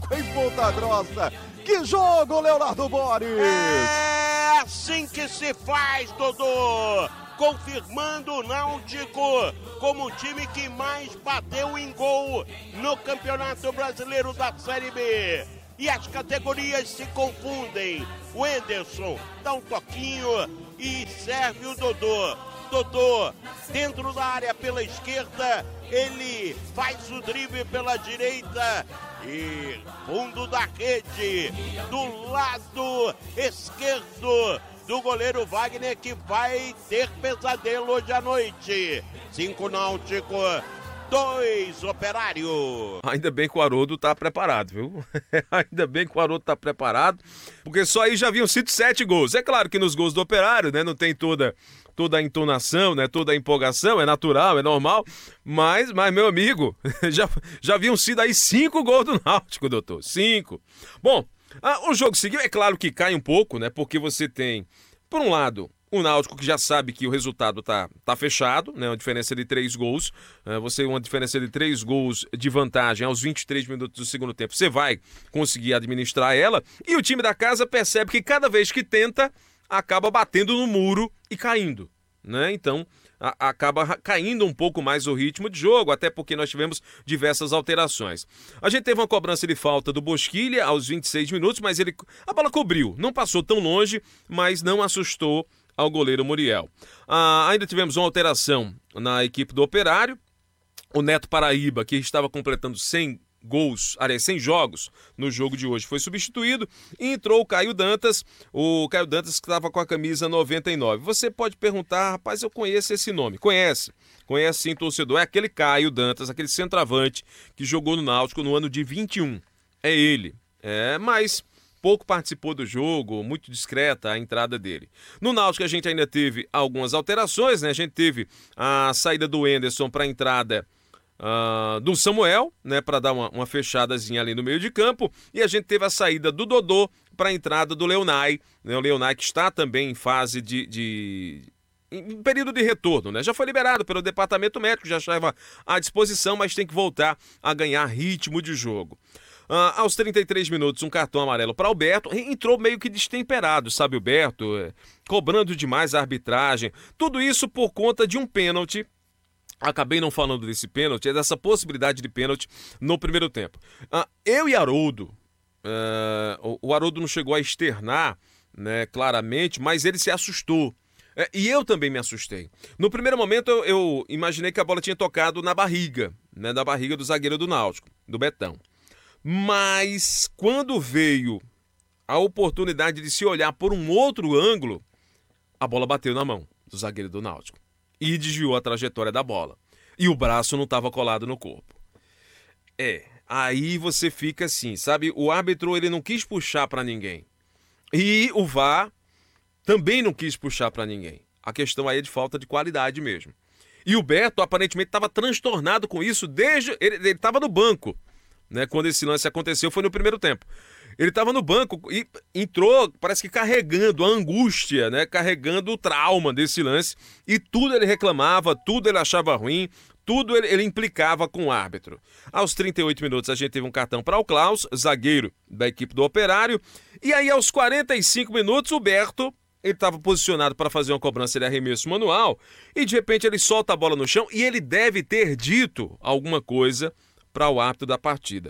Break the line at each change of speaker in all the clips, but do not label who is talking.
Náutico em Ponta Grossa. Que jogo, Leonardo Boris!
É assim que se faz, Dodô! Confirmando o Náutico como o time que mais bateu em gol no Campeonato Brasileiro da Série B. E as categorias se confundem. O Enderson dá um toquinho e serve o Dodô. Dodô, dentro da área pela esquerda, ele faz o drible pela direita e fundo da rede, do lado esquerdo do goleiro Wagner, que vai ter pesadelo hoje à noite. 5 Náutico, 2 Operário.
Ainda bem que o Haroldo tá preparado, viu? Ainda bem que o Haroldo tá preparado, porque só aí já haviam sido 7 gols. É claro que nos gols do Operário, né, não tem toda a entonação, né, toda a empolgação, é natural, é normal, mas meu amigo, já haviam sido aí 5 gols do Náutico, doutor, 5. Bom, o jogo seguiu, é claro que cai um pouco, né, porque você tem, por um lado, o Náutico que já sabe que o resultado tá fechado, né, uma diferença de 3 gols, uma diferença de 3 gols de vantagem aos 23 minutos do segundo tempo, você vai conseguir administrar ela, e o time da casa percebe que cada vez que tenta, acaba batendo no muro e caindo, né? Então, acaba caindo um pouco mais o ritmo de jogo, até porque nós tivemos diversas alterações. A gente teve uma cobrança de falta do Bosquilha aos 26 minutos, mas a bola cobriu, não passou tão longe, mas não assustou ao goleiro Muriel. Ainda tivemos uma alteração na equipe do Operário, o Neto Paraíba, que estava completando 100 jogos no jogo de hoje, foi substituído e entrou o Caio Dantas que estava com a camisa 99. Você pode perguntar, rapaz, eu conheço esse nome. Conhece sim, torcedor, é aquele Caio Dantas, aquele centroavante que jogou no Náutico no ano de 21. É ele, mas pouco participou do jogo, muito discreta a entrada dele. No Náutico a gente ainda teve algumas alterações, né? A gente teve a saída do Enderson para a entrada do Samuel, né, para dar uma fechadazinha ali no meio de campo, e a gente teve a saída do Dodô para a entrada do Leonai, né, o Leonai que está também em fase em período de retorno, né, já foi liberado pelo departamento médico, já estava à disposição, mas tem que voltar a ganhar ritmo de jogo. Aos 33 minutos, um cartão amarelo para Alberto, entrou meio que destemperado, sabe, Alberto, cobrando demais a arbitragem, tudo isso por conta de um pênalti. Acabei não falando desse pênalti, dessa possibilidade de pênalti no primeiro tempo. Eu e Haroldo, o Haroldo não chegou a externar, né, claramente, mas ele se assustou. E eu também me assustei. No primeiro momento eu imaginei que a bola tinha tocado na barriga, né, da barriga do zagueiro do Náutico, do Betão. Mas quando veio a oportunidade de se olhar por um outro ângulo, a bola bateu na mão do zagueiro do Náutico e desviou a trajetória da bola. E o braço não estava colado no corpo. Aí você fica assim, sabe? O árbitro ele não quis puxar para ninguém. E o VAR também não quis puxar para ninguém. A questão aí é de falta de qualidade mesmo. E o Beto aparentemente estava transtornado com isso desde... Ele estava no banco, né? Quando esse lance aconteceu foi no primeiro tempo. Ele estava no banco e entrou, parece que carregando a angústia, né? Carregando o trauma desse lance. E tudo ele reclamava, tudo ele achava ruim, tudo ele implicava com o árbitro. Aos 38 minutos a gente teve um cartão para o Klaus, zagueiro da equipe do Operário. E aí aos 45 minutos o Berto, ele estava posicionado para fazer uma cobrança de arremesso manual. E de repente ele solta a bola no chão e ele deve ter dito alguma coisa para o árbitro da partida.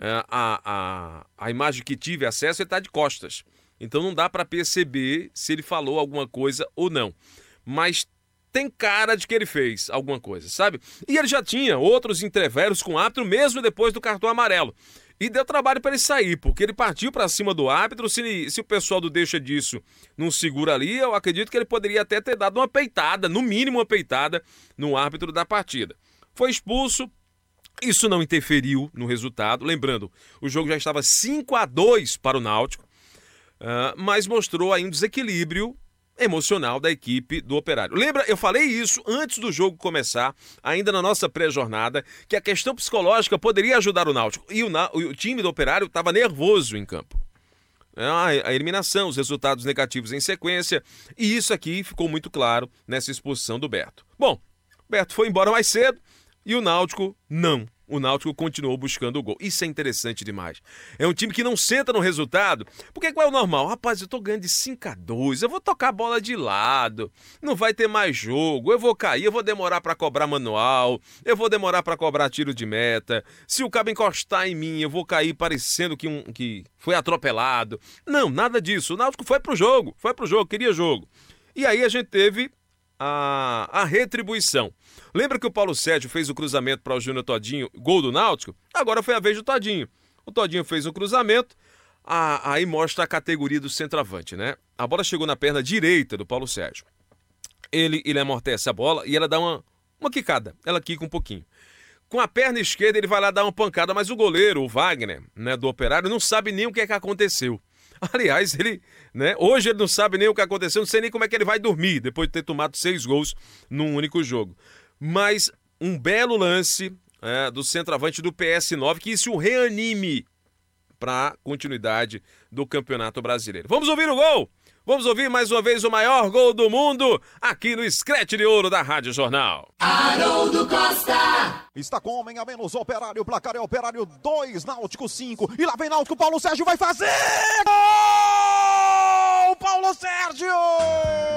A imagem que tive acesso, ele está de costas. Então não dá para perceber se ele falou alguma coisa ou não. Mas tem cara de que ele fez alguma coisa, sabe? E ele já tinha outros entreveros com o árbitro mesmo depois do cartão amarelo. E deu trabalho para ele sair, porque ele partiu para cima do árbitro. Se o pessoal do deixa disso não segura ali, eu acredito que ele poderia até ter dado uma peitada, no mínimo uma peitada, no árbitro da partida. Foi expulso. Isso não interferiu no resultado. Lembrando, o jogo já estava 5-2 para o Náutico, mas mostrou aí um desequilíbrio emocional da equipe do Operário. Lembra, eu falei isso antes do jogo começar, ainda na nossa pré-jornada, que a questão psicológica poderia ajudar o Náutico. E o time do Operário estava nervoso em campo. A eliminação, os resultados negativos em sequência, e isso aqui ficou muito claro nessa expulsão do Berto. Bom, o Berto foi embora mais cedo, e o Náutico não o Náutico continuou buscando o gol. Isso é interessante demais. É um time que não senta no resultado, porque qual é o normal? Rapaz, eu tô ganhando de 5-2, eu vou tocar a bola de lado, não vai ter mais jogo, eu vou cair, eu vou demorar pra cobrar manual, eu vou demorar pra cobrar tiro de meta, se o cabo encostar em mim, eu vou cair parecendo que foi atropelado. Não, nada disso. O Náutico foi pro jogo, queria jogo. E aí a gente teve a retribuição. Lembra que o Paulo Sérgio fez o cruzamento para o Júnior Todinho, gol do Náutico? Agora foi a vez do Todinho. O Todinho fez o cruzamento, aí mostra a categoria do centroavante, né? A bola chegou na perna direita do Paulo Sérgio. Ele amortece a bola e ela dá uma quicada, ela quica um pouquinho. Com a perna esquerda ele vai lá dar uma pancada, mas o goleiro, o Wagner, né, do Operário, não sabe nem o que é que aconteceu. Aliás, hoje ele não sabe nem o que aconteceu, não sei nem como é que ele vai dormir, depois de ter tomado 6 gols num único jogo. Mas um belo lance do centroavante do PS9, que isso o reanime para a continuidade do Campeonato Brasileiro. Vamos ouvir o gol? Vamos ouvir mais uma vez o maior gol do mundo aqui no Scratch de Ouro da Rádio Jornal.
Haroldo Costa!
Está com homem a menos, Operário, o placar é Operário 2, Náutico 5. E lá vem Náutico, Paulo Sérgio vai fazer! Gol! Paulo Sérgio!